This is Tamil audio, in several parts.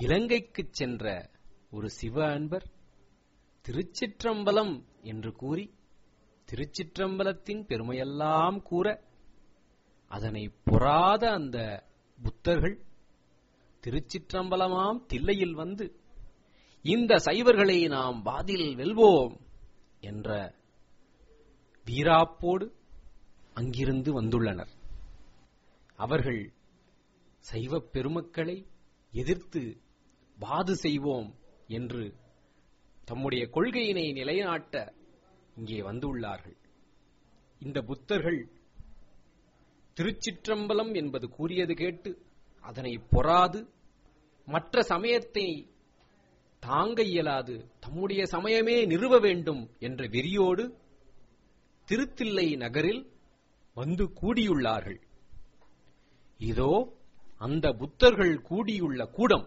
இலங்கைக்கு சென்ற ஒரு சிவ அன்பர் திருச்சிற்றம்பலம் என்று கூறி திருச்சிற்றம்பலத்தின் பெருமையெல்லாம் கூற அதனை பொறாத அந்த புத்தர்கள் திருச்சிற்றம்பலமாம் தில்லையில் வந்து இந்த சைவர்களை நாம் வாதில் வெல்வோம் என்ற வீராப்போடு அங்கிருந்து வந்துள்ளனர். அவர்கள் சைவ பெருமக்களை எதிர்த்து வாது செய்வோம் என்று தம்முடைய கொள்கையினை நிலைநாட்ட இங்கே வந்துள்ளார்கள். இந்த புத்தர்கள் திருச்சிற்றம்பலம் என்பது கூறியது கேட்டு அதனை பொறாது மற்ற சமயத்தை தாங்க இயலாது தம்முடைய சமயமே நிறுவ வேண்டும் என்ற வெறியோடு திருத்தில்லை நகரில் வந்து கூடியுள்ளார்கள். இதோ அந்த புத்தர்கள் கூடியுள்ள கூடம்.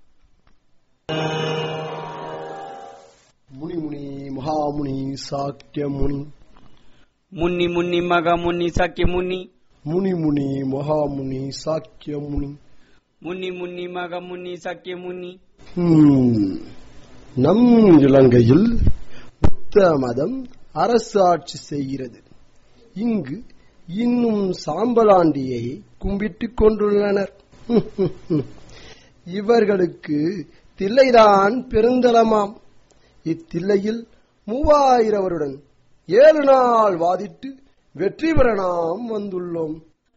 முனி முனி மகாமுனி சாக்கிய முனி முன்னி முன்னி மகாமுனி சாக்கிய முனி முனி முனி மகாமுனி சாக்கிய முனி முன்னி முன்னி மகாமுனி சாக்கிய முனி. நம் இலங்கையில் புத்த மதம் அரசாட்சி செய்கிறது. இங்கு இன்னும் சாம்பலாண்டியை கும்பிட்டுக் கொண்டுள்ளனர். இவர்களுக்கு தில்லைதான் பெருந்தலமாம். இத்தில்லையில் 3000 வருடன் 7 நாள் வாதிட்டு வெற்றி பெற நாம் வந்துள்ளோம்.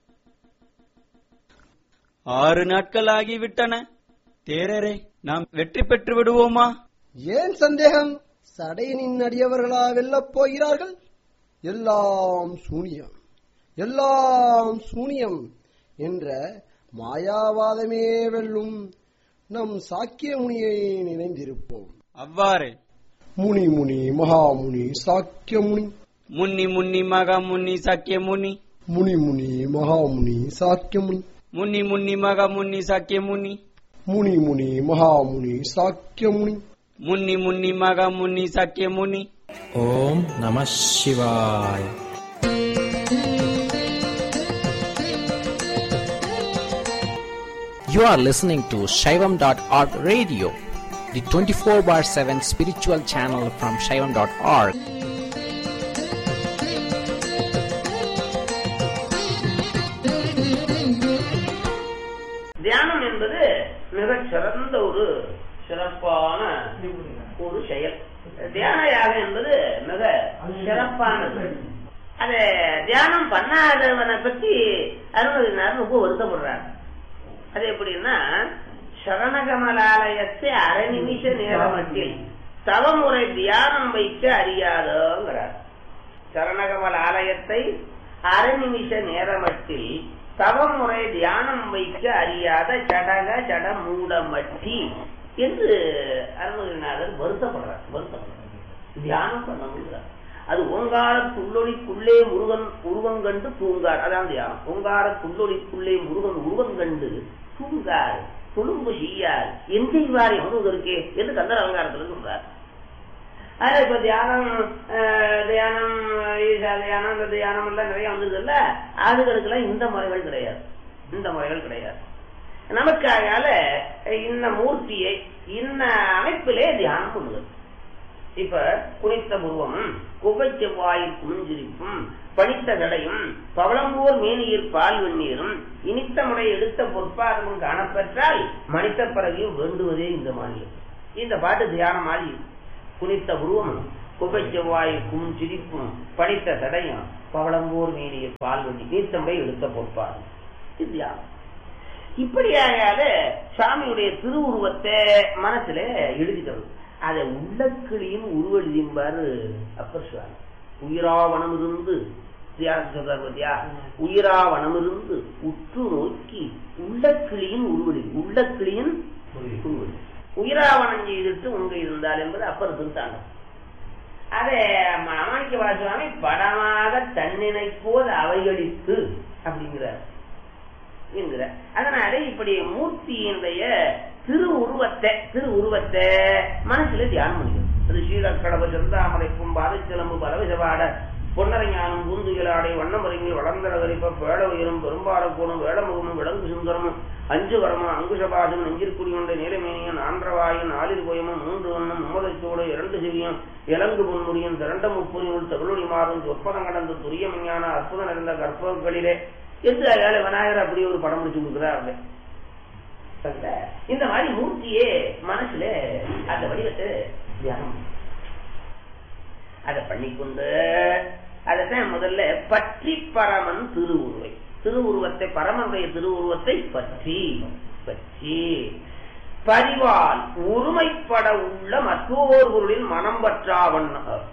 6 நாட்கள் ஆகிவிட்டன. தேரரே, நாம் வெற்றி பெற்று விடுவோமா? ஏன் சந்தேகம்? சடையனின் அடியவர்களா வெல்லப் போகிறார்கள்? எல்லாம் சூனியம், எல்லாம் சூனியம் என்ற மாயாவாதமே வெல்லும். நம் சாக்கிய முனியை நினைந்திருப்போம். அவ்வாறே. முனி முனி மகாமுனி சாக்கிய முனி முன்னி முன்னி மகாமுனி சாக்கிய முனி முனி முனி மகாமுனி சாக்கிய முனி முன்னி முன்னி மகாமுனி சாக்கிய முனி முனி முனி மகாமுனி சாக்கிய முனி முன்னி முன்னி மகாமுனி சாக்கிய முனி. ஓம் நம சிவாய. You are listening to Shaivam.org radio, the 24/7 spiritual channel from Shaivam.org. தியானம் என்பது மிகச் சிறந்த ஒரு சிறப்பான ஒரு செயல். தியான யாகம் என்பது மிக சிறப்பானது. அத தியானம் பண்ணாதவனை பத்தி அருணகிரிநாதர் ரொம்ப வருத்தப்படுறார். அது எப்படின்னா, சரணகமலாலயத்தை அரை நிமிஷ நேரமட்டில் தவமுறை தியானம் வைக்க அறியாதோங்கிறார். சரணகமல் ஆலயத்தை அரை நிமிஷ நேரமட்டில் தவமுறை தியானம் வைக்க அறியாத ஜடக ஜட மூடமட்டி என்று அருணகிரிநாதர் வருத்தப்படுறார். தியானம் பண்ண முடியாது. அது ஓங்காரத்துள்ளொளிக்குள்ளே முருகன் உருவம் கண்டு தூங்கார். அதான் தியானம். ஓங்காரத்துள்ளொளிக்குள்ளே முருகன் உருவம் கண்டு தூங்கார், துளும்பு செய்யார், என் செய்வார் எவனும் இருக்கே என்று கந்தர் அலங்காரத்தில் சொல்றார். ஆனா இப்ப தியானம் ஈசா தியானம் இந்த தியானம் எல்லாம் நிறைய வந்தது இல்ல, அதுகளுக்கெல்லாம் இந்த முறைகள் கிடையாது. நமக்காக இன்ன மூர்த்தியை இன்ன அமைப்பிலே தியானம் பண்ணுவது. இப்ப குனித்த புருவம், குகை செவ்வாயில் குமிஞ்சிரிப்பும், பனித்த கடையும், பவளம்போர் மேனியில் பால் வெந்நீரும், இனித்த முறை எடுத்த பொற்பாதமும் காணப்பெற்றால் மனித பிறகையும் வேண்டுவதே இந்த மாநிலம். இந்த பாட்டு தியானம் ஆகி குனித்த புருவம், குகை செவ்வாயில் குமிஞ்சிரிப்பும், பனித்த கடையும், பவளம்போர் மேனியில் பால் வெந்நீர், இனித்த முறை எடுத்த பொற்பாதம், இது தியானம். இப்படியாக சாமியுடைய திருவுருவத்தை மனசுல எழுதிக்கிறது. அதை உள்ளக்கிளியின் உருவெழுதிம்பாரு அப்பர் சுவாமி. உயிராவனமிருந்து உயிராவனமிருந்து உற்று நோக்கி உள்ளக்கிளியின் உருவெழுதி, உள்ளக்கிளியின் உருவெழுதி, உயிராவனம் செய்துட்டு உங்க இருந்தால் என்பது அப்பர் திருத்தாங்க. அதை மாணிக்க வாசகாமி படமாக தன்னினை போது அவைகளித்து அப்படிங்கிறார். அதனால இப்படி மூர்த்தியினுடைய திருவுருவத்தை மனசுல தியானம் பண்ணிக்கணும். அது ஸ்ரீலக்கடவு செந்தாமரை பூம்பாதை சிலம்பு பரவிசவாட பொன்னரைஞானம் பூந்துகிலாடை வண்ணமருங்கி வளர்ந்தரகரிப்ப பேட உயரும் பெரும்பால கோணும் வேடமுகமும் விலங்கு சுந்தரமும் அஞ்சு வரமும் அங்குஷபாதம் நெஞ்சிற்குடி கொண்ட நீலமேனியன் ஆந்திரவாயன் ஆளிர் கோயமும் 3 வண்ணம் மும்மதச்சோடு 2 செவியும் இலங்கு பொன்முடியும் திரண்ட முப்புரியுள் தகுளொடி மாறும் சொற்பதம் கடந்து துரிய விஞ்ஞான அற்புதம் நிறைந்த கற்பகளிலே என்று அயால விநாயகர் அப்படி ஒரு படம் முடிச்சு கொடுக்குறாரு. இந்த மாதிரி மூர்த்தியே மனசுல அந்த வடிவத்தை தியானம் அதை பண்ணிக்கொண்டு அதைத்தான் முதல்ல பற்றி பரமன் திருவுருவத்தை பரமனுடைய திருவுருவத்தை பற்றி பற்றி பரிவால் ஒருமைப்பட உள்ள மற்றொரு பொருளில் மனம் பற்றாவன்.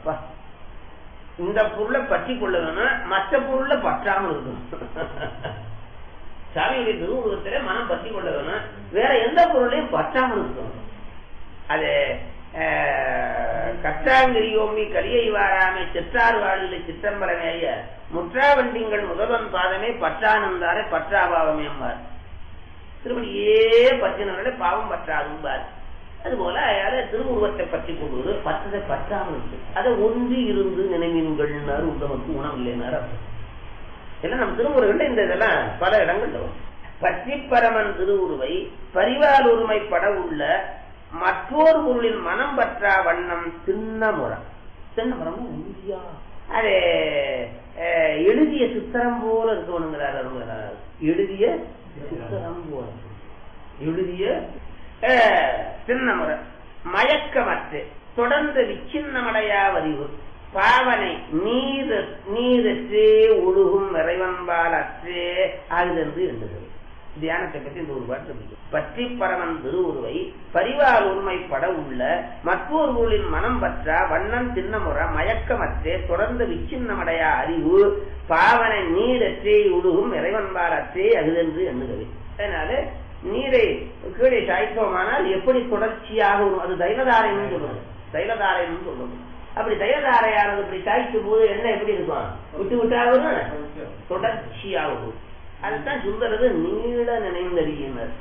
இந்த பொருளை பற்றி கொள்ள வேணும், மற்ற பொருளை பற்றாமல் இருக்கணும். சாமியுடைய திருவுருவத்தில மனம் பற்றி கொள்ள வேணும், வேற எந்த பொருளையும் பற்றாமல் இருக்கணும். அது கற்றாங்கிரியோமி கலியை வாராமே சிற்றாறு வாழிலை சிற்றம்பரமேய முற்றாவண்டிங்கள் முதல்வன் பாதமே பற்றானந்தாரே பற்றாபாவமே என்பார். திருமணியே பற்றினவர்களே பாவம் பற்றாதும்பார். அதுபோல அயால திருவுருவத்தை பற்றி கொள்வது பற்றதை பற்றாமல் இருக்கு. அதை ஒன்றி இருந்து நினைவீன்கள் உடம்புக்கு உணவில்லைனார். எல்லாம் நம்ம திருமுறைகள்ல இந்த இதெல்லாம் பல இடங்கள்ல வரும். பற்றி பரமன் திருவுருவை பரிவால் ஒருமைப்பட உள்ள மற்றொரு பொருளின் மனம் பற்றா வண்ணம் சின்னமுறம். சின்னமுறம் உறுதியா அது எழுதிய சித்திரம் போல இருக்கணுங்கிறார். எழுதிய சித்திரம் போல எழுதிய சின்னமுறை மயக்கமற்று தொடர்ந்து விச்சின்னமடையா வரிவு பாவனை நீரற்றே ஒழுகும் இறைவன்பால் அற்றே ஆகுதென்று இருந்தது. தியானத்தை பற்றி இந்த ஒரு பாட்டு இருக்கு. பற்றி பரமன் திருவுருவை பரிவால் உண்மைப்பட உள்ள மற்றொரு பொருளின் மனம் பற்றா வண்ணம் சின்னமுறை மயக்கமற்றே தொடர்ந்து விச்சின்னமடையா அறிவு பாவனை நீரற்றே ஒழுகும் இறைவன்பால் அற்றே அகுதென்று எண்ணுகிறது. அதனால நீரை கீழே சாய்த்தோமானால் எப்படி தொடர்ச்சியாக அது தைலதாரைன்னு சொல்லுவது. தைலதாரைன்னு சொல்லுவது. அப்படி தைலதாரையானது இப்படி சாய்க்கும் போது என்ன எப்படி இருக்கும்? விட்டு விட்டாலும் தொடர்ச்சியாகும். அதுதான் சுந்தரது நீள நினைந்தடியினர்.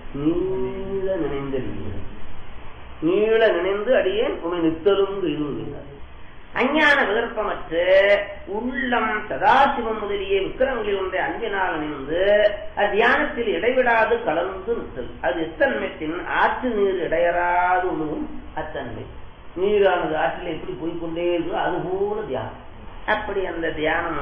நீள நினைந்து அடியேன் உமை நித்தலும் எழுதுகிறார். அஞ்ஞான விகற்பமற்று உள்ளம் சதாசிவம் முதலிய விக்கிரங்களில் ஒன்றை அன்பினால் நினைந்து தியானத்தில் இடைவிடாது கலந்து நிற்றல். அது எத்தன்மைத்தின் ஆற்று நீர் இடையறாது உணவும் அத்தன்மை. நீரானது ஆற்றில் எப்படி போய்கொண்டே இருக்கோ அதுபோல தியானம். அப்படி அந்த தியானம்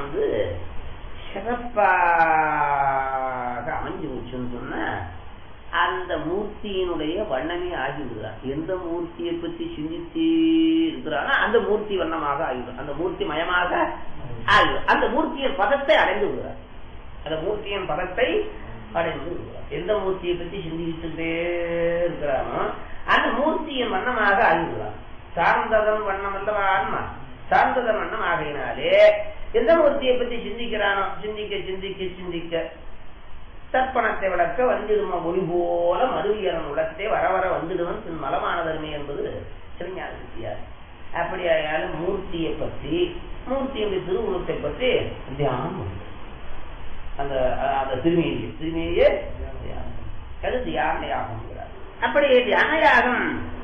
சிறப்பாக அமைஞ்சு போச்சுன்னு சொன்னா அந்த மூர்த்தியினுடைய வண்ணமே ஆகிவிடுகிறார். எந்த மூர்த்தியை பற்றி சிந்தித்து இருக்கிறாரோ அந்த மூர்த்தி வண்ணமாக ஆகிவிடும். அந்த மூர்த்தி மயமாக ஆகிவிடும். அந்த மூர்த்தியின் பதத்தை அடைந்து விடுகிறார். அந்த மூர்த்தியின் பதத்தை அடைந்து விடுகிறார். எந்த மூர்த்தியை பற்றி சிந்திச்சுட்டே இருக்கிறானோ அந்த மூர்த்தியின் வண்ணமாக ஆகிவிடுகிறார். சார்ந்ததன் வண்ணம் அல்லவா ஆன்மா. சார்ந்ததன் வண்ணம் ஆகையினாலே எந்த மூர்த்தியை பற்றி சிந்திக்கிறானோ சிந்திக்க சிந்திக்க சிந்திக்க தர்ப்பணத்தை விளக்க வந்திடுமா மொழி போல மதுவியரன் உலகத்தை வர வர வந்துடுவன் பின் மலமானதருமே என்பது சிவஞான சித்தியார். அப்படியாயாலும் மூர்த்தியை பற்றி மூர்த்தியுடைய திருவுருவத்தை பற்றி தியானம் அந்த திருமேனியே அது தியான யாகம். அப்படி தியான யாகம்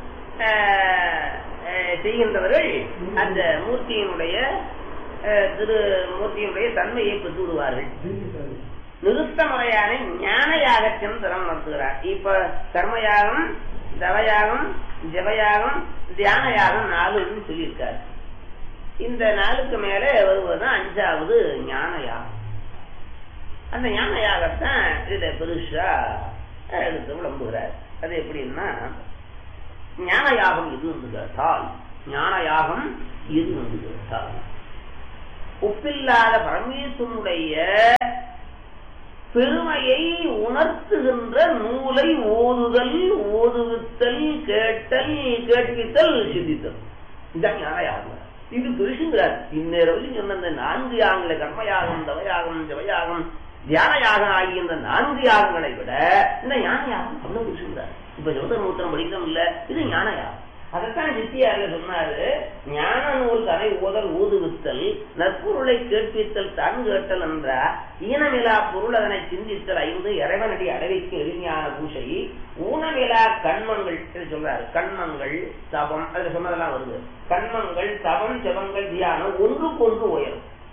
செய்கின்றவர்கள் அந்த மூர்த்தியினுடைய மூர்த்தியினுடைய தன்மையை பெற்று விடுவார்கள். நிறுத்த முறையான ஞான யாகத்தின் திறம் நடத்துகிறார். இப்ப கர்மயாகம், தவயாகம், ஜபயாகம், தியான யாகம் 4 சொல்லியிருக்காரு. இந்த 4க்கு மேல வருவதுதான் 5வது ஞான யாகம். அந்த ஞான யாகத்தான் இதுல பெருசா எடுத்து விளம்புகிறார். அது எப்படின்னா ஞான யாகம் எது வந்து கேட்டால் ஞான யாகம் எது வந்து கேட்டால் ஒப்பில்லாத பரமேஸ்வரனுடைய பெருமையை உணர்த்துகின்ற நூலை ஓதுதல், ஓதுவித்தல், கேட்டல், கேட்பித்தல், சிந்தித்தல். இதுதான் ஞான யாகம். இது பெருசுங்கிறார். இந்நேரம் சொன்ன 4 யாகங்களை கர்மயாகம், தவயாகம், ஜபயாகம், தியான யாகம் ஆகிய இந்த 4 யாகங்களை விட இந்த ஞான யாகம் அவ்வளவு பெருசுங்கிறார். இப்ப ஜோதர்மூத்திரம் படிக்கிறோம் இல்ல, இது ஞான யாகம். அதைத்தான் சித்தியார்ல சொன்னாரு. ஞான நூல் தலை ஓதல் ஊதுவித்தல் நற்பொருளை கேட்பித்தல் தான் கேட்டல் என்றா ஈனமிலா பொருள் அதனை சிந்தித்தல் 5 இறைவனடி அடைவைக்கு எளிமையான பூசை ஊனமிலா கண்மங்கள் சொல்றாரு. கண்மங்கள் தபம் அதுல சொன்னதெல்லாம் வருது. கண்மங்கள் தபம் ஜபங்கள் தியானம் ஒன்றுக்கொன்று உயரும்.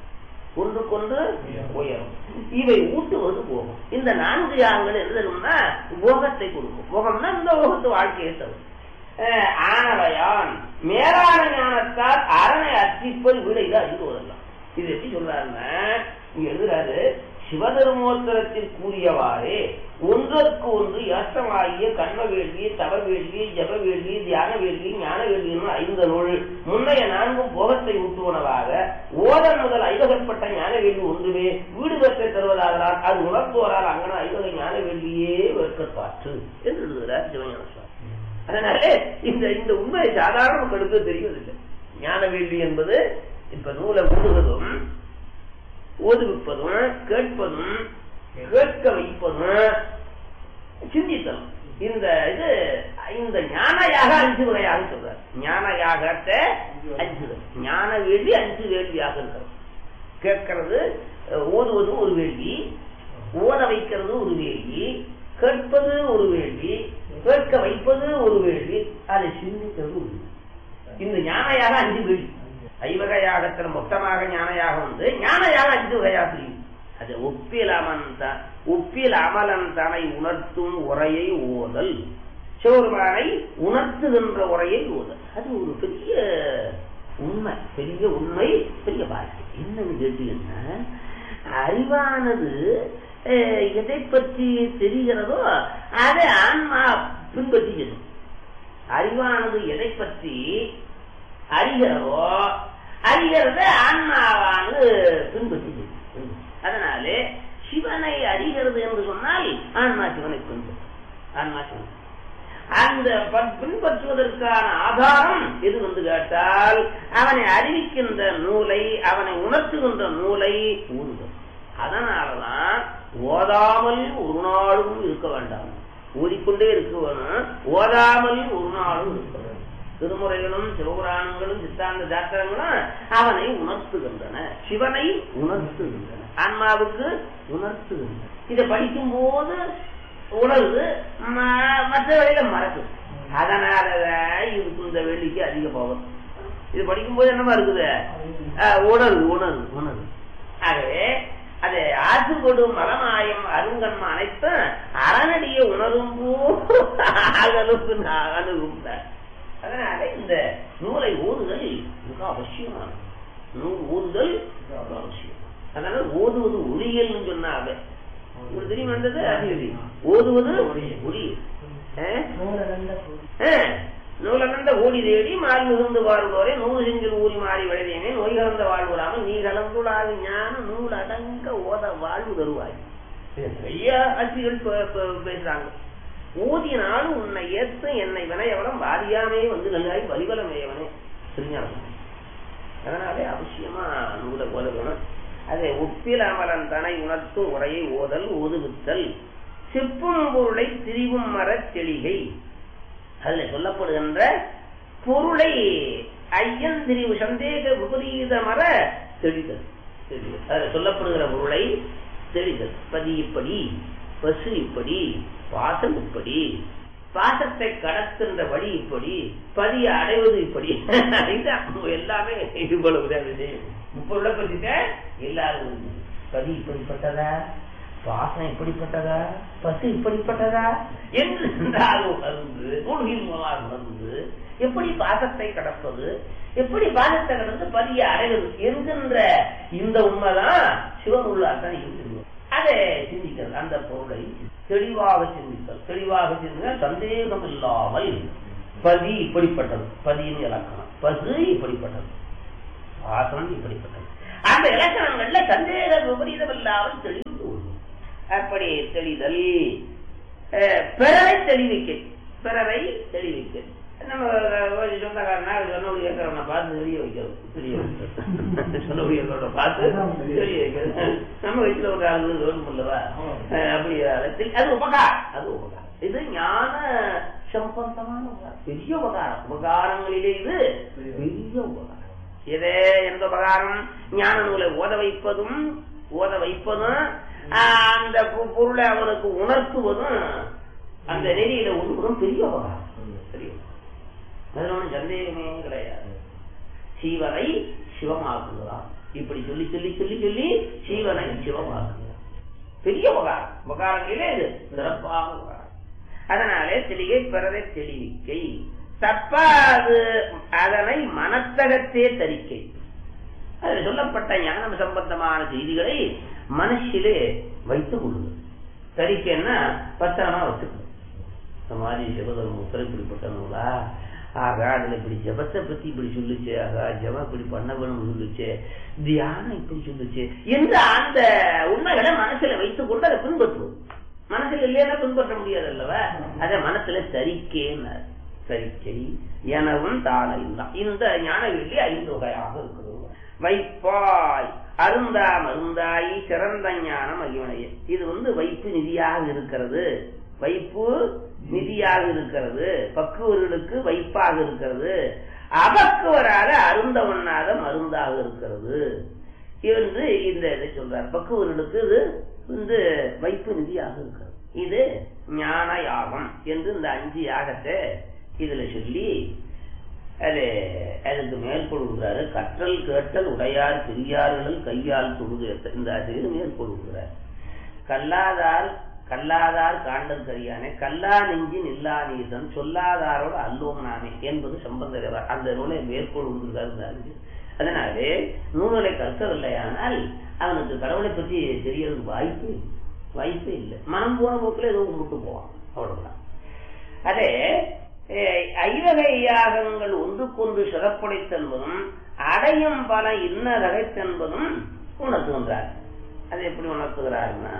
ஒன்றுக்கொன்று உயரும். இவை ஊட்டுவது போகம். இந்த 4 யாகங்கள் எழுதணும்னா போகத்தை கொடுக்கும். போகம்னா இந்த போகத்து வாழ்க்கையை தரும். ஆனவையான் மேலான ஞானத்தால் அரணை அர்ச்சிப்பல் விடைது அறிந்துவதெல்லாம். இது எப்படி சொல்றாருன்னா, இங்க எழுதுறாரு, சிவதர்மோத்தரத்தில் கூறியவாறே ஒன்றற்கு ஒன்று ஏற்றமாகிய கண்ம வேள்வி, தவ வேள்வி, ஜப வேள்வி, தியான வேள்வி, ஞான வேள்வி 5 நூல் முன்னைய 4 போகத்தை ஊட்டுவனவாக ஓதன் முதல் ஐவகப்பட்ட ஞான வேள்வி ஒன்றுமே வீடு பெற்றை தருவதாகலாம். அது உணர்த்துவரால் அங்கன ஐவக ஞான வேள்வியே வெறுக்கப்பாற்று என்று எழுதுகிறார் சிவஞான சுவாமி. அதனால இந்த உண்மை சாதாரண மக்களுக்கு தெரிவதில்லை. ஞான வேள்வி என்பது இப்ப நூலை ஊடுவதும் ஓதுவிப்பதும் கேட்பதும் கேட்க வைப்பதும் சிந்தித்தலும். இந்த ஞானயாக 5 வகையாக சொல்றார். ஞானயாகத்தை 5 ஞான வேள்வி 5 வேள்வியாக இருக்கிறது. கேட்கிறது ஓதுவது ஒரு வேள்வி, ஓத வைக்கிறது ஒரு வேள்வி, கேட்பது ஒரு வேள்வி, கேட்க வைப்பது ஒரு வேள்வி, அதை சிந்திக்கிறது ஒரு வேள்வி. இந்த ஞானயாக 5 வேள்வி. ஐவகையாகத்தில் மொத்தமாக ஞானயாக வந்து ஞானயாக 5 வகையாக பிரியும். அது ஒப்பில் அமலன் தனை உணர்த்தும் உரையை ஓதல், சிவபெருமானை உணர்த்துகின்ற உரையை ஓதல். அது ஒரு பெரிய உண்மை, பெரிய வாழ்க்கை. என்னன்னு கேட்டீங்கன்னா, அறிவானது எதை பற்றி தெரிகிறதோ அதை ஆன்மா பின்பற்றி செல்லும். அறிவானது எதை பற்றி அறிகிறதோ அறிகிறத ஆன்மாவானது பின்பற்றி செல்லும். அதனாலே சிவனை அறிகிறது என்று சொன்னால் ஆன்மா சிவனை பின்பற்றும். அந்த பின்பற்றுவதற்கான ஆதாரம் எது வந்து கேட்டால், அவனை அறிவிக்கின்ற நூலை, அவனை உணர்த்துகின்ற நூலை ஊறுதல். அதனாலதான் ஓதாமல் ஒரு நாளும் இருக்க வேண்டாம். ஓதிக்கொண்டே இருக்க வேணும், ஓதாமல் ஒரு நாளும் இருக்க வேண்டும். திருமுறைகளும் சிவபுராணங்களும் சித்தாந்த சாஸ்திரங்களும் அவனை உணர்த்துகின்றன, சிவனை உணர்த்துகின்றன, ஆன்மாவுக்கு உணர்த்துகின்றன. இதை படிக்கும் போது உணர்வு, மற்ற வழியில மறக்குது. அதனாலதான் இதுக்கு இந்த வெள்ளிக்கு அதிக பவர். இது படிக்கும் போது என்னமா இருக்குது, உணர்வு. ஆகவே அதை ஆற்றுக்கொடும் மலமாயம் அருங்கன்ம அனைத்தும் அறநடிய உணரும் அகலுக்கு அணுகுந்தார். அதனால இந்த நூலை ஓதுதல் மிக அவசியமான நூல். ஓதுதல் அவசியம். அதனால ஓதுவது ஒளியல் சொன்னாங்க. உங்களுக்கு தெரியும் வந்தது அறிவு. ஓதுவது ஒளியல். நூலகந்த ஓடி தேடி மாறி மிகுந்து வாழ்வோரே 100 செஞ்சில் ஊறி மாறி விளைதேனே நோய் கலந்த வாழ்வுறாமல் நீ கலந்துள்ளாது ஞான நூல் அடங்க ஓத வாழ்வு தருவாய். நிறைய ஆட்சிகள் பேசுறாங்க. ஊதினாலும் உன்னை ஏற்று என்னை வினையவனம் வாரியாமே வந்து நல்லாய் வலிவலமேயவனே திருஞானம். அதனாலே அவசியமா நூலை ஓதணும். அதை ஒப்பில் அமலன் தனை உணர்த்தும் உரையை ஓதல் ஓதுவித்தல். சிப்பும் பொருளை திரிவும் மரச் செளிகை. அதுல சொல்லப்படுகின்ற பொருளை ஐயன் திரிவு சந்தேக விபரீத மர தெளிதல். அதுல சொல்லப்படுகிற பொருளை தெளிதல். பதி இப்படி, பசு இப்படி, பாசம் இப்படி, பாசத்தை கடத்துகின்ற வழி இப்படி, பதிய அடைவது இப்படி. எல்லாமே இவ்வளவு விஷயம். முப்பொருளை பற்றிட்ட எல்லாரும் பதி இப்படிப்பட்டதா, பாசம் இப்படிப்பட்டதா, பசு இப்படிப்பட்டதா என்று உணர்ந்து எப்படி பாசத்தை கடப்பது, எப்படி பாசத்தை கடந்து பதிய அடைவது என்கின்ற இந்த உண்மைதான் சிவன் உள்ளாதான் இருக்கிறது. அதை சிந்திக்கிறது. அந்த பொருளை தெளிவாக சிந்தித்தல். தெளிவாக சிந்திக்க சந்தேகம் இல்லாமல் பதி இப்படிப்பட்டது, பதியின் இலக்கணம், பசு இப்படிப்பட்டது, பாசம் இப்படிப்பட்டது. அந்த இலக்கணங்கள்ல சந்தேக விபரீதம் இல்லாமல் தெளிவு. அப்படி தெளிதல். பிறரை தெளிவிக்க நம்ம சொந்தக்காரனா சொன்னபடி இருக்கிறவனை பார்த்து தெரிய வைக்கிறது. சொன்னபடி இருக்கிறவனை பார்த்து தெரிய வைக்கிறது. நம்ம வயசுல ஒரு ஆளு வேணும் இல்லவா, அப்படி அது உபகாரம். இது ஞான சம்பந்தமான பெரிய உபகாரம். உபகாரங்களிலே இது பெரிய உபகாரம். இதே எந்த உபகாரம்? ஞான நூலை ஓத வைப்பதும் அந்த பொருளை அவனுக்கு உணர்த்துவதும் அந்த நெறியில ஒன்றுவதும் பெரிய உபகாரம். அதுல ஒன்றும் சந்தேகமே கிடையாது. சீவனை சிவமாக்குகிறான். இப்படி சொல்லி சொல்லி சொல்லி சொல்லி சீவனை சிவமாக்குங்க. பெரிய உபகாரம். உபகாரங்களே இது சிறப்பாக உபகாரம். அதனாலே தெளிகை பிறரை தெளிவிக்கை தப்பாது அதனை மனத்தகத்தே தரிக்கை. அதில் சொல்லப்பட்ட ஞானம் சம்பந்தமான செய்திகளை மனசிலே வைத்துக் கொள்ளுங்கள். தரிக்கைன்னா பத்திரமா வச்சுக்கணும். இந்த மாதிரி சிவதர்ம உத்தரவு இப்படிப்பட்ட நூலா, ஆக அதுல இப்படி ஜபத்தை பத்தி இப்படி சொல்லுச்சு, ஆகா ஜபம் இப்படி பண்ண வேணும் சொல்லுச்சு, தியானம் இப்படி சொல்லுச்சு என்று அந்த உண்மைகளை மனசுல வைத்துக் கொண்டு அதை பின்பற்றுவது. மனசுல இல்லையா பின்பற்ற முடியாது அல்லவா? அத மனசுல தரிக்கேன்னு தரிக்கை எனவும் தாளையும் தான். இந்த ஞான வெள்ளி 5 வகையாக இருக்கிறது. வைப்பாய் அருந்தா மருந்தாயி சிறந்த ஞானம் அகிவனைய. இது வைப்பு நிதியாக இருக்கிறது. வைப்பு நிதியாக இருக்கிறது. பக்குவர்களுக்கு வைப்பாக இருக்கிறது. அபக்குவரால அருந்த ஒண்ணாத மருந்தாக இருக்கிறது என்று இந்த இதை சொல்றார். பக்குவர்களுக்கு இது வைப்பு நிதியாக இருக்கிறது. இது ஞான யாகம் என்று இந்த 5 யாகத்தை இதுல சொல்லி அதுக்கு மேற்கொள்கிறாரு. கற்றல் கேட்டல் உடையார் பெரியார்கள் கையால் தொழுது இந்த ஆசிரியர் மேற்கொள்கிறார். கல்லாதார் காண்டல் கரியானே கல்லா நெஞ்சின் இல்லா நீசன் சொல்லாதாரோடு அல்லோம் நாமே என்பது சம்பந்தர் அந்த நூலை மேற்கொள்கிறார். அதனாலே நூல்களை கற்கவில்லையானால் அவனுக்கு கடவுளை பற்றி தெரியறதுக்கு வாய்ப்பே இல்லை. மனம் போன போக்கில் ஏதோ கும்பிட்டு போவான், அவ்வளவுதான். அதே 5 யாகங்கள் ஒன்றுக்கொன்று சிறப்புடைத்தென்பதும் அடையும் பல இன்ன ரகைத்தென்பதும் உணர்த்துகின்றார். அது எப்படி உணர்த்துகிறார்னா,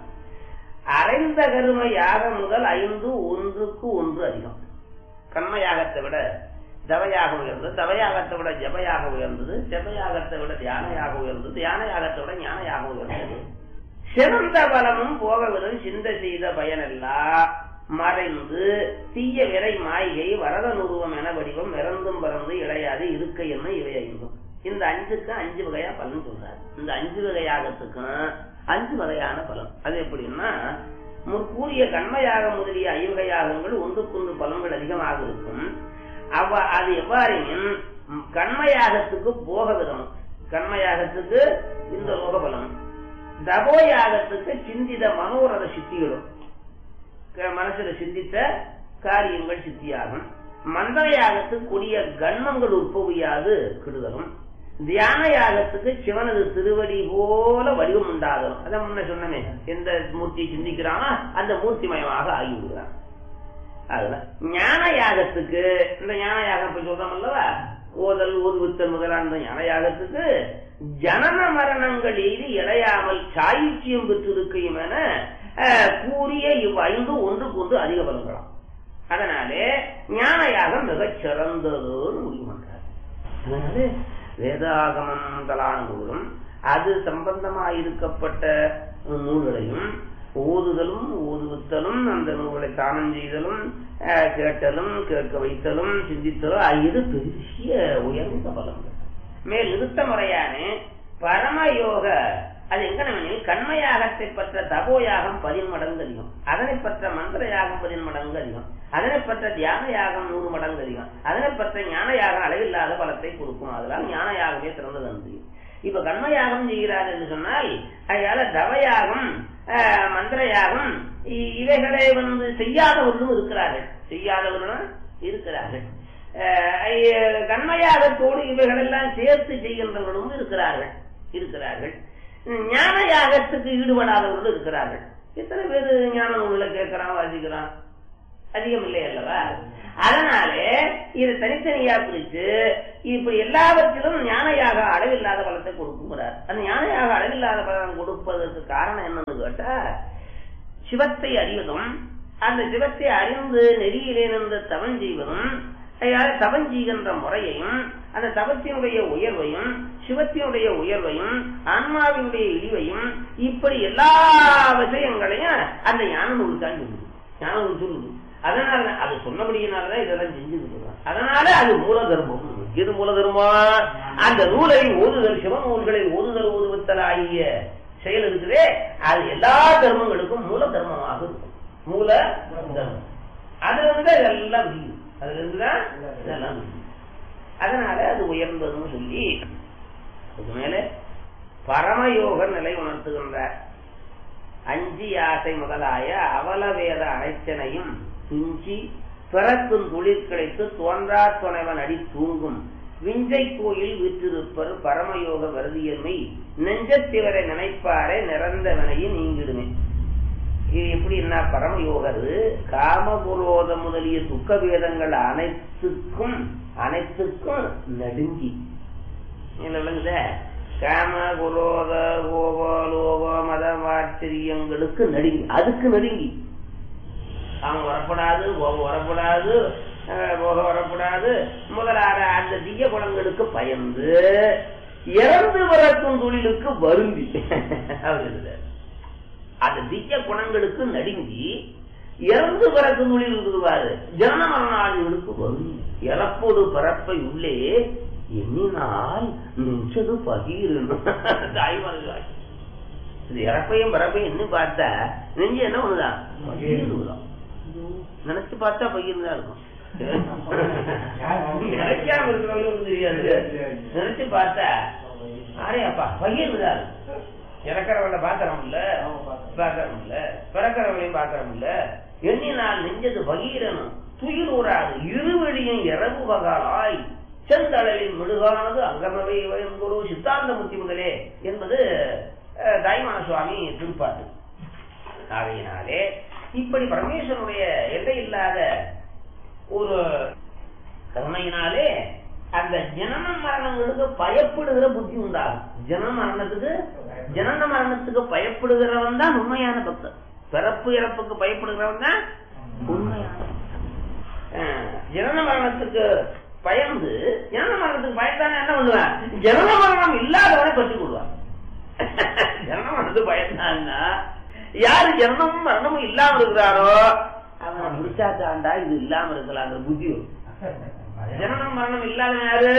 அரைந்த கரும யாகம் முதல் 5 ஒன்றுக்கு ஒன்று அதிகம். கர்ம யாகத்தை விட தவயாகம் உயர்ந்தது, தவயாகத்தை விட ஜபயாக உயர்ந்தது, ஜபயாகத்தை விட தியான உயர்ந்தது, தியான யாகத்தை விட ஞான உயர்ந்தது. சிறந்த பலமும் போகவிடும் சிந்த செய்த பயனெல்லாம் மறைந்து தீய விரை மாய்கை வரதன் உருவம் என வடிவம் இறந்தும் பறந்து இழையாது இருக்கை என்ன இவை 5. இந்த 5க்கு 5 வகையா பலன் சொல்றாரு. இந்த 5 வகையாகத்துக்கும் 5 வகையான பலன். அது எப்படின்னா, முற்கூறிய கண்மையாக முதலிய 5 வகையாகங்கள் ஒன்றுக்கொன்று பலன்கள் அதிகமாக இருக்கும். அது எவ்வாறெனின் கண்மையாகத்துக்கு போக விதம், கண்மையாகத்துக்கு இந்த லோக பலம், தபோயாகத்துக்கு சிந்தித மனோரத சித்திகளும், மனசுல சிந்தித்த காரியங்கள் சித்தியாகும். மந்திரயாகத்துக்கு கூடிய கண்மங்கள் உற்பவியாது கெடுதலும், தியான யாகத்துக்கு சிவனது திருவடி போல வடிவம் உண்டாகும். அதான் முன்ன சொன்னமே, எந்த மூர்த்தியை சிந்திக்கிறானோ அந்த மூர்த்திமயமாக ஆகிவிடுகிறான். அதுதான் ஞான யாகத்துக்கு, இந்த ஞான யாகம் இப்ப சொல்றோம் அல்லவா, ஓதல் ஓதுவித்தல் முதலான ஞான யாகத்துக்கு ஜனன மரணங்கள் எய்து இழையாமல் சாயுச்சியம் பெற்றிருக்கையும் என கூறிய 5 ஒன்றுக்கு அதிக பலன்களாம். அதனாலே ஞான யாகம் மிகச் சிறந்ததுன்னு முடிவு பண்றார். அதனால வேதாகமம் முதலான நூலும் அது சம்பந்தமாயிருக்கப்பட்ட நூல்களையும் ஓதுதலும் ஓதுவித்தலும் அந்த நூல்களை தானம் செய்தலும் கேட்டலும் கேட்க வைத்தலும் சிந்தித்தலும் இது பெரிய உயர்ந்த பலன்கள். மேல் நிறுத்த முறையான பரமயோக அது எங்கனவெனில் கண்மயாகத்தை பற்ற தபோயாகம் 10 மடங்கு அதிகம், அதனை பற்ற மந்திர யாகம் 10 மடங்கு அதிகம், அதனை பற்ற தியான யாகம் 100 மடங்கு அதிகம், அதனை பற்ற ஞான யாகம் அளவில்லாத பலத்தை கொடுக்கும். அதெல்லாம் ஞான யாகமே சிறந்தது அன்று. இப்ப கண்மயாகம் செய்கிறார் என்று சொன்னால் அதனால தவயாகம் மந்திர யாகம் இவைகளை செய்யாதவர்களும் இருக்கிறார்கள். கண்மயாகத்தோடு இவைகள் எல்லாம் சேர்த்து செய்கின்றவர்களும் இருக்கிறார்கள். ஞான யாகத்துக்கு ஈடுபடாதவர்களும் இருக்கிறார்கள். எத்தனை பேர் ஞான நூல்களை கேட்கிறான் வாசிக்கிறான்? அதிகம் இல்லை அல்லவா? அதனாலே இது தனித்தனியா பிரிச்சு இப்படி எல்லாவற்றிலும் ஞானையாக அளவில்லாத பலத்தை கொடுக்குறார். அந்த ஞானையாக அளவில்லாத பலன் கொடுப்பதற்கு காரணம் என்னன்னு கேட்டா, சிவத்தை அறிவதும் அந்த சிவத்தை அறிந்து நெறியிலே நின்று தவம் செய்வதும், தவம் செய்கின்ற முறையையும் அந்த தவத்தினுடைய உயர்வையும் சிவத்தினுடைய உயர்வையும் ஆன்மாவினுடைய இழிவையும் இப்படி எல்லா விஷயங்களையும் அந்த ஞான நூல் தான் சொல்லுது. ஞான நூல் சொல்லுது. அதனால அது சொன்னபடியினாலதான் இதெல்லாம் செஞ்சுட்டு. அதனால அது மூல தர்மம். எது மூல தர்மம்? அந்த நூலை ஓதுதல், சிவ நூல்களை ஓதுவித்தல் ஆகிய செயல் இருக்குதே, அது எல்லா தர்மங்களுக்கும் மூல தர்மமாக இருக்கும். மூல தர்மம் அதுல இருந்து இதெல்லாம் முடியும். அதுல இருந்துதான் இதெல்லாம் முடியும். அதனால அது உயர்ந்ததுன்னு சொல்லி அதுக்கு மேல பரமயோக நிலை உணர்த்துகின்றார். அஞ்சி ஆசை முதலாய அவலவேத அனைத்தனையும் துஞ்சி பிறக்கும் துளிர் கிடைத்து தோன்றா துணைவன் அடி தூங்கும் விஞ்சை கோயில் விற்றிருப்பர் பரமயோக வருதியன்மை நெஞ்சத்திவரை நினைப்பாரே நிறந்தவனையும் நீங்கிடுமே. இது எப்படின்னா, பரமயோகர் காமபுரோத முதலிய துக்க வேதங்கள் அனைத்துக்கும் நடுங்கி விளங்குத. காம குரோத கோப லோக மதமாச்சரியங்களுக்கு நடுங்கி, அதுக்கு நடுங்கி அவங்க வரப்படாது, கோபம் வரப்படாது, போக வரப்படாது முதலான அந்த தீய குணங்களுக்கு பயந்து இறந்து வரக்கும் தொழிலுக்கு வருந்தி அந்த தீய குணங்களுக்கு நடுங்கி இறந்து பிறக்கும் தொழில் இருக்குவாரு ஜனன மரணாதிகளுக்கு வருந்தி இறப்போடு பிறப்பை உள்ளே எண்ணினால் நின்றது பகீரணும். தாய்மார்கள் இது இறப்பையும் பிறப்பையும் எண்ணி பார்த்தா நெஞ்சு என்ன ஒண்ணுதான் பகீர்தான். நினைச்சு பார்த்தா பகீர்தான் இருக்கும். நினைக்காம இருக்கிறவங்களும் தெரியாது. நினைச்சு பார்த்தா ஆரையாப்பா பகீர்தான். இறக்கிறவங்கள பாக்கிறோம் இல்ல, பிறக்கிறவங்களையும் பாக்கிறோம் இல்ல. எண்ணினால் நெஞ்சது பகீரனும் துயில் ஊராது இருவழியும் இரவு பகாலாய் செந்தளவில் மிடுகானது அங்கமவை ஒரு சித்தாந்த முத்தி முதலே என்பது தாய்மான சுவாமி திருப்பாட்டு. ஆகையினாலே இப்படி பரமேஸ்வரனுடைய எல்லை இல்லாத ஒரு கருணையினாலே அந்த ஜனன மரணங்களுக்கு பயப்படுகிற புத்தி உண்டாகும். ஜனன மரணத்துக்கு பயப்படுகிறவன் தான் உண்மையான பக்தன். பிறப்பு இறப்புக்கு பயப்படுகிறவன் தான் உண்மையான. ஜனன மரணத்துக்கு பயந்து ஜனன மரணத்துக்கு பயந்தானே என்ன பண்ணுவான், ஜனன மரணம் இல்லாதவனை பற்றி கொள்வான். ஜனன மரணத்துக்கு பயந்தான்னா யாரு ஜனனமும் மரணமும் இல்லாம இருக்கிறாரோ அவனை முடிச்சாத்தாண்டா இது இல்லாம இருக்கலாங்கிற புத்தி வரும். ஜனனம் மரணம் இல்லாத யாரு?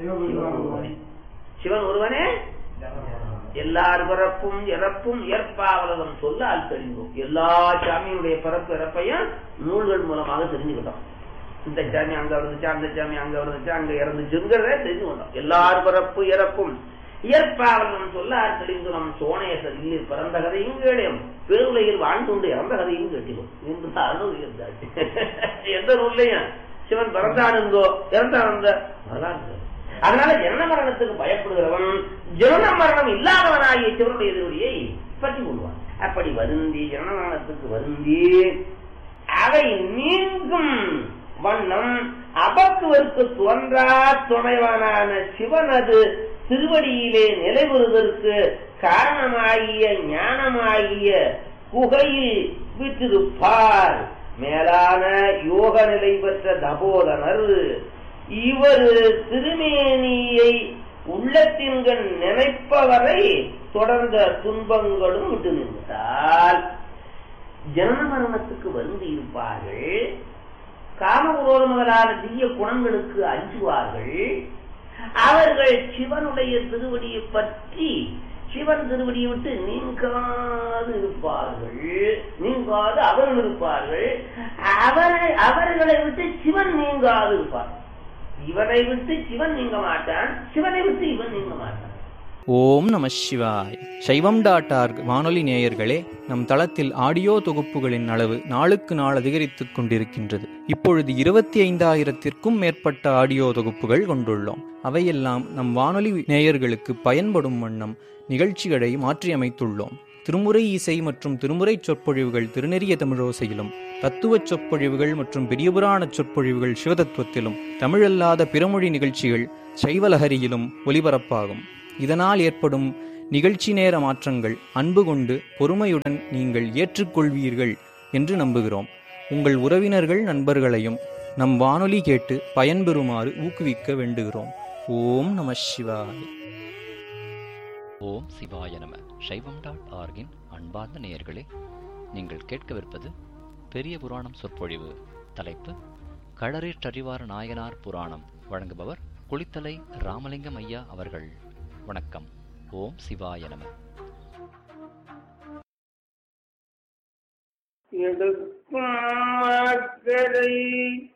சிவன் ஒருவனே. எல்லார் பிறப்பும் இறப்பும் ஏற்பாவலகம் சொல்ல ஆள் தெரிஞ்சோம். எல்லா சாமியுடைய பிறப்பு இறப்பையும் நூல்கள் மூலமாக தெரிஞ்சுக்கிட்டோம். இந்த சாமி அங்க இருந்துச்சா, அந்த சாமி அங்க இருந்துச்சா, அங்க இறந்துச்சுங்கிறத தெரிஞ்சு கொண்டோம். எல்லார் பிறப்பு இறப்பும் இயற்பாவலகம் சொல்ல ஆள் தெரிந்து நம் சோனையசர் இல்லில் பிறந்த கதையும் கேளையும் பேருலையில் வாழ்ந்து இறந்த கதையும் கேட்டிடும் என்று அருள் இருந்தாச்சு. எந்த நூல்லையும் சிவன் பிறந்தானுங்கோ இறந்தானந்த அதனால ஜனன மரணத்துக்கு பயப்படுகிறவன் ஜனன மரணம் இல்லாதவனாகிய சிவனுடைய எதிரொலியை பற்றி கொள்வான். அப்படி வருந்தி ஜனன மரணத்துக்கு வருந்தி அவை நீங்கும் வண்ணம் அபக்குவருக்கு தோன்றா துணைவனான சிவனது திருவடியிலே நிலைவருவதற்கு காரணமாகிய ஞானமாகிய குகையில் விட்டிருப்பார் மேலான யோக நிலை பெற்ற தபோதனர். இவர் திருமேனியை உள்ளத்தின்கண் நினைப்பவரை தொடர்ந்த துன்பங்களும் விட்டு நின்றால் ஜனன மரணத்துக்கு வந்து இருப்பார்கள். காமகுரோத முதலான தீய குணங்களுக்கு அஞ்சுவார்கள். அவர்கள் சிவனுடைய திருவடியை பற்றி சிவன் திருவடியை விட்டு நீங்காது இருப்பார்கள். நீங்காது அவர்கள் இருப்பார்கள். அவர்களை விட்டு சிவன் நீங்காது இருப்பார். இவனை விட்டு சிவன் நீங்க மாட்டான், சிவனை விட்டு இவன் நீங்க மாட்டான். ஓம் நம சிவாய். சைவம்.org வானொலி நேயர்களே, நம் தளத்தில் ஆடியோ தொகுப்புகளின் அளவு நாளுக்கு நாள் அதிகரித்துக் கொண்டிருக்கின்றது. இப்பொழுது 25,000த்திற்கும் மேற்பட்ட ஆடியோ தொகுப்புகள் கொண்டுள்ளோம். அவையெல்லாம் நம் வானொலி நேயர்களுக்கு பயன்படும் வண்ணம் நிகழ்ச்சிகளை மாற்றியமைத்துள்ளோம். திருமுறை இசை மற்றும் திருமுறை சொற்பொழிவுகள் திருநெறிய தமிழோசையிலும், தத்துவச் சொற்பொழிவுகள் மற்றும் பெரியபுராண சொற்பொழிவுகள் சிவதத்துவத்திலும், தமிழல்லாத பிறமொழி நிகழ்ச்சிகள் சைவலஹரியிலும் ஒலிபரப்பாகும். இதனால் ஏற்படும் நிகழ்ச்சி நேர மாற்றங்கள் அன்பு கொண்டு பொறுமையுடன் நீங்கள் ஏற்றுக்கொள்வீர்கள் என்று நம்புகிறோம். உங்கள் உறவினர்கள் நண்பர்களையும் நம் வானொலி கேட்டு பயன்பெறுமாறு ஊக்குவிக்க வேண்டுகிறோம். ஓம் நம சிவாய். ஓம் சிவாய நம. சைவம்.org அன்பார்ந்த நேயர்களே, நீங்கள் கேட்கவிருப்பது பெரிய புராணம் சொற்பொழிவு. தலைப்பு களரேற்றறிவார் நாயனார் புராணம். வழங்குபவர் குளித்தலை ராமலிங்கம் ஐயா அவர்கள். வணக்கம். ஓம் சிவாய நம. எடுக்கும்